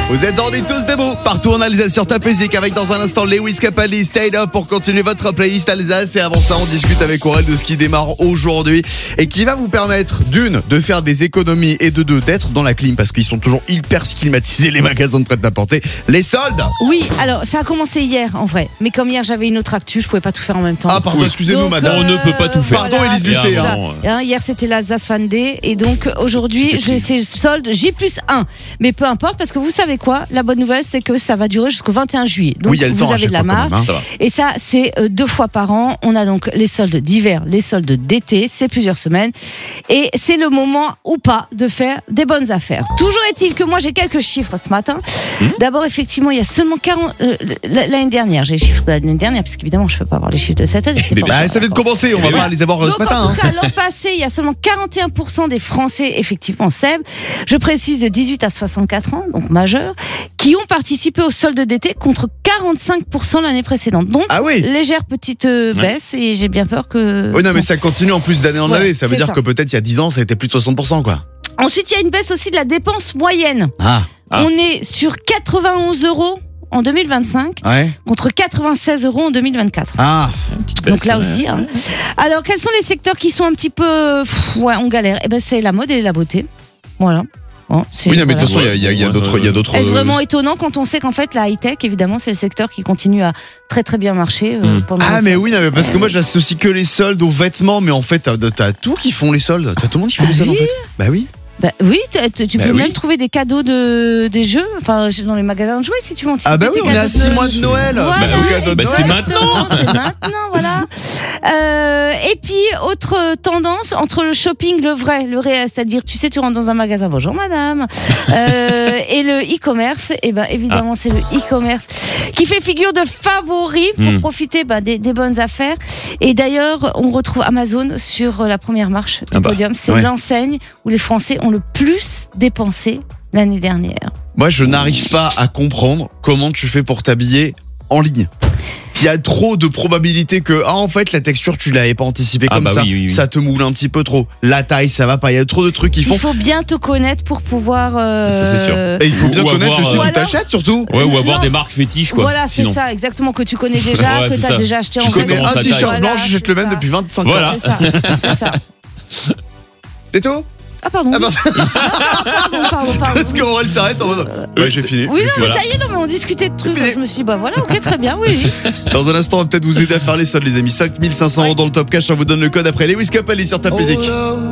Vous êtes en tous debout, partout en Alsace sur Top Music avec dans un instant Lewis Capaldi, Stay Up pour continuer votre playlist Alsace. Et avant ça, on discute avec Aurel de ce qui démarre aujourd'hui et qui va vous permettre d'une, de faire des économies et de deux, d'être dans la clim parce qu'ils sont toujours hyper climatisés les magasins de prêt-à-porter. Les soldes. Oui, alors ça a commencé hier en vrai, mais comme hier j'avais une autre actu, je pouvais pas tout faire en même temps. Ah pardon, excusez-nous Donc, madame. On ne peut pas tout faire. Pardon, Élise Lucet. Hier c'était l'Alsace Fan Day et donc aujourd'hui j'ai ces soldes J+1. Mais peu importe parce que vous savez quoi, la bonne nouvelle c'est que ça va durer jusqu'au 21 juillet. Donc Oui, il y a le temps vous à avez chaque de la fois quand marge. même, Ça va. Et ça c'est 2 fois par an. On a donc les soldes d'hiver, les soldes d'été, c'est plusieurs semaines. Et c'est le moment ou pas de faire des bonnes affaires. Toujours est-il que moi j'ai quelques chiffres ce matin. D'abord effectivement il y a seulement 40... l'année dernière, j'ai les chiffres de l'année dernière parce qu'évidemment je peux pas avoir les chiffres de cette année. c'est Mais pas Bah, possible. ça vient de commencer, on va pas les avoir Donc, ce matin. en tout cas, l'an passé, il y a seulement 41% des Français, effectivement, Seb, je précise de 18 à 64 ans, donc majeurs, qui ont participé au solde d'été contre 45% l'année précédente. Donc, Ah oui. légère petite baisse et j'ai bien peur que... Oui, non, mais ça continue en plus d'année en Ouais, année. Ça veut c'est dire ça. que peut-être il y a 10 ans, ça a été plus de 60%, quoi. Ensuite, il y a une baisse aussi de la dépense moyenne. Ah, Ah. On est sur 91 € en 2025 ouais. contre 96 € en 2024. Ah, Donc là aussi. Hein. Alors, quels sont les secteurs qui sont un petit peu... ouais, on galère. Eh ben, c'est la mode et la beauté. Voilà. Bon, c'est- oui, non, mais de voilà. toute façon, il y a d'autres. Est-ce vraiment étonnant quand on sait qu'en fait la high-tech, évidemment, c'est le secteur qui continue à très très bien marcher pendant... Ah, mais oui, non, mais parce que moi, j'associe que les soldes aux vêtements, mais en fait, t'as tout qui font les soldes. T'as tout le monde qui fait les soldes, en fait. Bah oui. Bah, oui, tu Bah peux oui. même trouver des cadeaux des jeux, enfin dans les magasins de jouets si tu veux anticiper Ah, bah oui, tes on est à cadeaux 6 mois de Noël. Voilà, Bah, au cadeau de Bah, Noël. c'est maintenant. C'est maintenant, voilà. Et puis, autre tendance, entre le shopping, le vrai, le réel, c'est-à-dire, tu sais, tu rentres dans un magasin, bonjour madame, et le e-commerce, et ben évidemment, c'est le e-commerce qui fait figure de favori pour profiter des bonnes affaires. Et d'ailleurs, on retrouve Amazon sur la première marche du podium. C'est ouais. l'enseigne où les Français ont le plus dépensé l'année dernière. Moi, je n'arrive pas à comprendre comment tu fais pour t'habiller en ligne. Il y a trop de probabilités que, en fait, la texture, tu l'avais pas anticipée Ah comme bah ça. oui, oui, oui. Ça te moule un petit peu trop. La taille, ça va pas. Il y a trop de trucs qui font. Il faut bien te connaître pour pouvoir... Ça, c'est sûr. Et il faut bien Ou connaître avoir, le site Ou où alors- t'achètes, surtout. Ouais, ou avoir Non. des marques fétiches, quoi. Voilà, c'est Sinon. ça, exactement, que tu connais déjà, Ouais, que c'est tu as ça. déjà acheté en Tu connais comment un ça t-shirt taille. blanc, j'achète le même c'est depuis 25 ans. Voilà. C'est ça, c'est ça. C'est tout? Ah pardon, Ah, oui. pardon. Parce qu'Aurel s'arrête en mode. Ouais, j'ai fini. Oui, non, mais Voilà. ça y est, non, mais on discutait de trucs. Fini. Je me suis dit, bah voilà, ok, très bien, oui. Dans un instant, on va peut-être vous aider à faire les soldes, les amis. 5500 € dans le top cash. On vous donne le code après Lewis Capaldi sur Top Music.